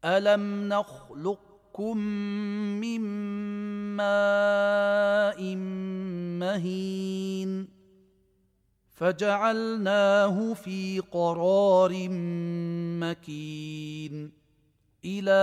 ألم نخلقكم من ماء مهين فجعلناه في قرار مكين